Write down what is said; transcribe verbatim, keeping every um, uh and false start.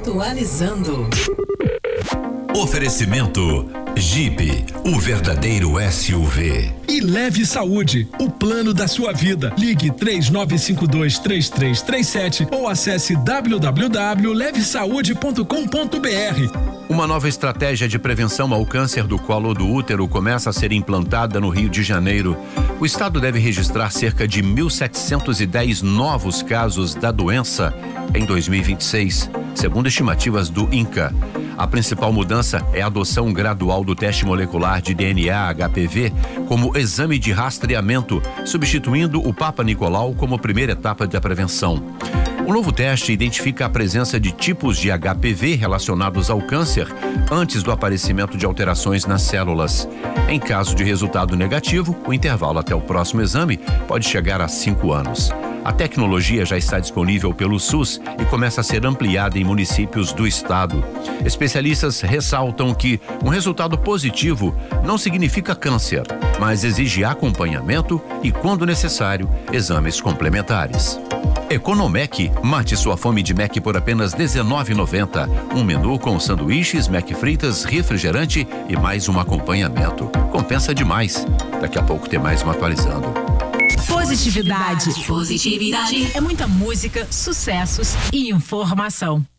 Atualizando. Oferecimento Jeep, o verdadeiro S U V. E Leve Saúde, o plano da sua vida. Ligue três nove cinco dois, três três três sete ou acesse w w w ponto leve saúde ponto com ponto b r. Uma nova estratégia de prevenção ao câncer do colo do útero começa a ser implantada no Rio de Janeiro. O estado deve registrar cerca de mil setecentos e dez novos casos da doença em dois mil e vinte e seis, segundo estimativas do INCA. A principal mudança é a adoção gradual do teste molecular de D N A H P V como exame de rastreamento, substituindo o Papa Nicolau como primeira etapa da prevenção. O novo teste identifica a presença de tipos de H P V relacionados ao câncer antes do aparecimento de alterações nas células. Em caso de resultado negativo, o intervalo até o próximo exame pode chegar a cinco anos. A tecnologia já está disponível pelo SUS e começa a ser ampliada em municípios do estado. Especialistas ressaltam que um resultado positivo não significa câncer, mas exige acompanhamento e, quando necessário, exames complementares. Economec, mate sua fome de Mac por apenas dezenove reais e noventa centavos. Um menu com sanduíches, Mac fritas, refrigerante e mais um acompanhamento. Compensa demais. Daqui a pouco tem mais um atualizando. Positividade. Positividade. É muita música, sucessos e informação.